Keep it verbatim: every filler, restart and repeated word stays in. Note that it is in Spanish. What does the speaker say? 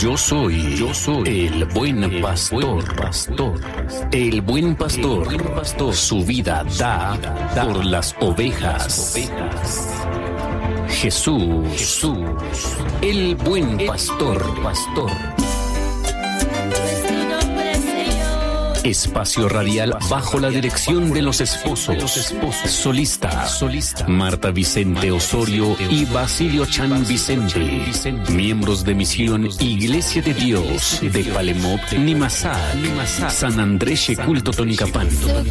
Yo soy, yo soy el buen pastor, pastor. El buen pastor, el buen pastor, su vida da, da por las ovejas. Jesús, Jesús, el buen pastor, pastor. Espacio radial bajo la dirección de los esposos, solista, solista, Marta Vicente Osorio y Basilio Chan Vicente, miembros de Misión Iglesia de Dios de Palemop, Nimasá, San Andrés Culto Tonicapán.